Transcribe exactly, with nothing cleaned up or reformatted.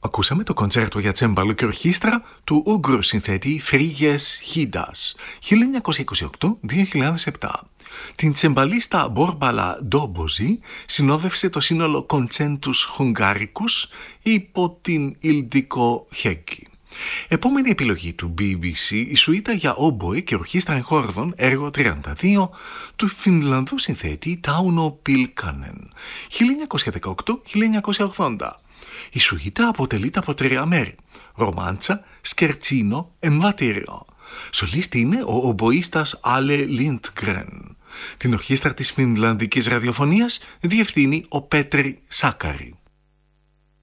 Ακούσαμε το κοντσέρτο για τσέμπαλο και ορχήστρα του Ούγγρου συνθέτη Φρίγιες Χίντας, χίλια εννιακόσια είκοσι οκτώ με δύο χιλιάδες επτά. Την τσεμπαλίστα Μπόρμπαλα Ντόμποζη συνόδευσε το σύνολο Κοντσέντους Χουγγάρικους υπό την Ιλντίκο Χέκκι. Επόμενη επιλογή του μπι μπι σι, η σουίτα για όμποε και ορχήστρα εγχόρδων, έργο τριάντα δύο, του Φινλανδού συνθέτη Τάουνο Πιλκάνεν, χίλια εννιακόσια δεκαοκτώ με χίλια εννιακόσια ογδόντα. Η σουίτα αποτελείται από τρία μέρη: ρομάντσα, σκερτσίνο, εμβατήριο. Σολίστη είναι ο ομποίστας Άλε Λίντγκρεν. Την ορχήστρα της Φινλανδικής ραδιοφωνίας διευθύνει ο Πέτρι Σάκαρη.